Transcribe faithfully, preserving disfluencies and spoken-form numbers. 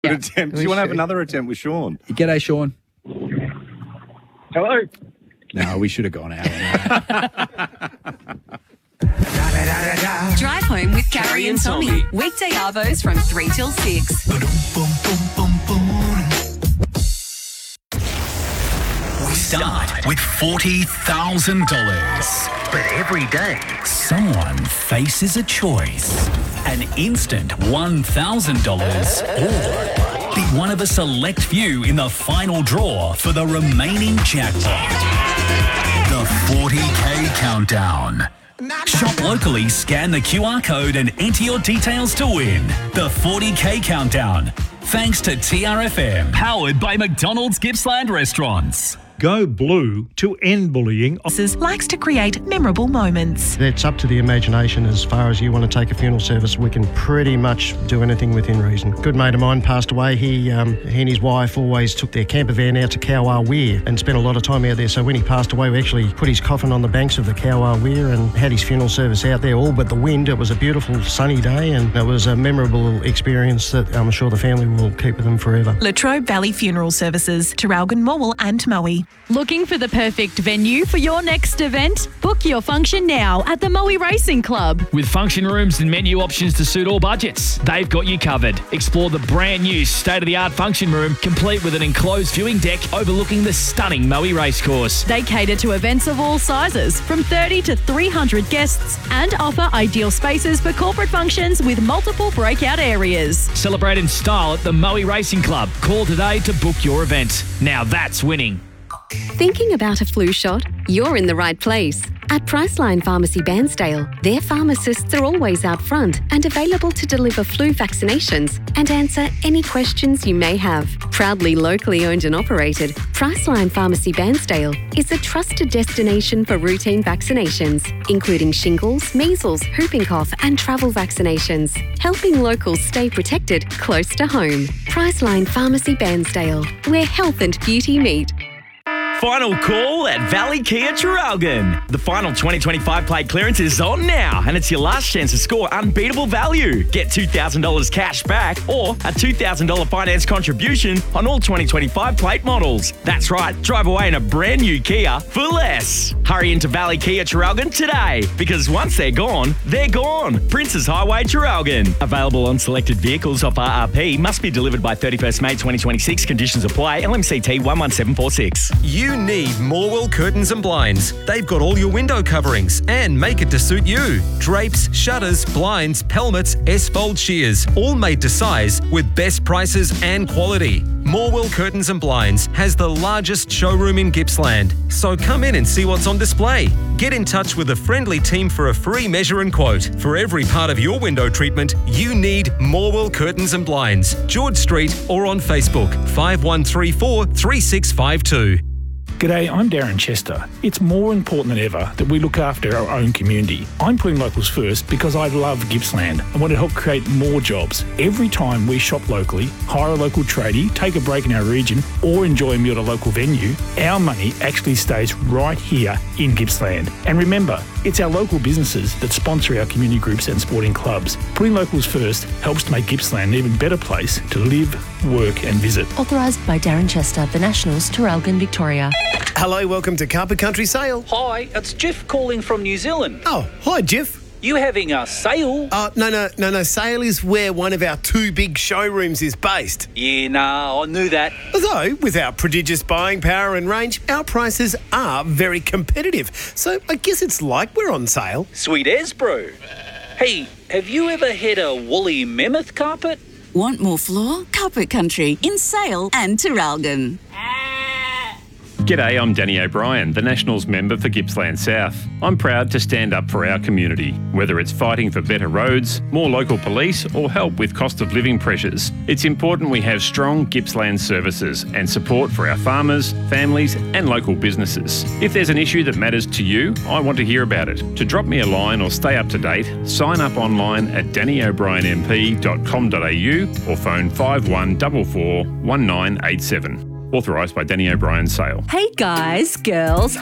Yeah. attempt. Do We you want to have should. another attempt with Sean? G'day, Sean. Hello. No, we should have gone out. Drive home with Carrie and Tommy. Weekday arvos from three till six. We start with forty thousand dollars. But every day, someone faces a choice. An instant one thousand dollars or be one of a select few in the final draw for the remaining jackpot. The forty K Countdown. Shop locally, scan the Q R code and enter your details to win. The forty K Countdown. Thanks to T R F M. Powered by McDonald's Gippsland Restaurants. Go blue to end bullying. Likes to create memorable moments. It's up to the imagination as far as you want to take a funeral service. We can pretty much do anything within reason. Good mate of mine passed away. He um, he and his wife always took their camper van out to Kowar Weir and spent a lot of time out there. So when he passed away, we actually put his coffin on the banks of the Kowar Weir and had his funeral service out there, all but the wind. It was a beautiful sunny day and it was a memorable experience that I'm sure the family will keep with them forever. Latrobe Valley Funeral Services, Terralgan, Morwell and Moe. Looking for the perfect venue for your next event? Book your function now at the Moe Racing Club. With function rooms and menu options to suit all budgets, they've got you covered. Explore the brand new state-of-the-art function room, complete with an enclosed viewing deck overlooking the stunning Moe Racecourse. They cater to events of all sizes, from thirty to three hundred guests, and offer ideal spaces for corporate functions with multiple breakout areas. Celebrate in style at the Moe Racing Club. Call today to book your event. Now that's winning. Thinking about a flu shot? You're in the right place. At Priceline Pharmacy Bairnsdale, their pharmacists are always out front and available to deliver flu vaccinations and answer any questions you may have. Proudly locally owned and operated, Priceline Pharmacy Bairnsdale is a trusted destination for routine vaccinations, including shingles, measles, whooping cough and travel vaccinations, helping locals stay protected close to home. Priceline Pharmacy Bairnsdale, where health and beauty meet. Final call at Valley Kia Traralgon. The final twenty twenty-five plate clearance is on now, and it's your last chance to score unbeatable value. Get two thousand dollars cash back or a two thousand dollars finance contribution on all twenty twenty-five plate models. That's right, drive away in a brand new Kia for less. Hurry into Valley Kia Traralgon today, because once they're gone, they're gone. Princes Highway Traralgon. Available on selected vehicles off R R P. Must be delivered by thirty-first May twenty twenty-six. Conditions apply. L M C T one one seven four six. You need Morwell Curtains and Blinds. They've got all your window coverings and make it to suit you. Drapes, shutters, blinds, pelmets, S-fold shears, all made to size with best prices and quality. Morwell Curtains and Blinds has the largest showroom in Gippsland. So come in and see what's on display. Get in touch with a friendly team for a free measure and quote. For every part of your window treatment, you need Morwell Curtains and Blinds. George Street or on Facebook, five one three four, three six five two. G'day, I'm Darren Chester. It's more important than ever that we look after our own community. I'm putting locals first because I love Gippsland and want to help create more jobs. Every time we shop locally, hire a local tradie, take a break in our region, or enjoy a meal at a local venue, our money actually stays right here in Gippsland. And remember, it's our local businesses that sponsor our community groups and sporting clubs. Putting locals first helps to make Gippsland an even better place to live, work and visit. Authorised by Darren Chester, The Nationals, Terralgon, Victoria. Hello, welcome to Carpet Country Sale. Hi, it's Jeff calling from New Zealand. Oh, hi, Jeff. You having a sale? Uh, no, no, no, no. Sale is where one of our two big showrooms is based. Yeah, no, I knew that. Although, with our prodigious buying power and range, our prices are very competitive. So I guess it's like we're on sale. Sweet as, bro. Hey, have you ever had a woolly mammoth carpet? Want more floor? Carpet Country in Sale and Terralgon. G'day, I'm Danny O'Brien, the Nationals member for Gippsland South. I'm proud to stand up for our community, whether it's fighting for better roads, more local police, or help with cost of living pressures. It's important we have strong Gippsland services and support for our farmers, families, and local businesses. If there's an issue that matters to you, I want to hear about it. To drop me a line or stay up to date, sign up online at danny o'brien m p dot com dot a u or phone five one four four, one nine eight seven. Authorised by Danny O'Brien Sale. Hey guys, girls,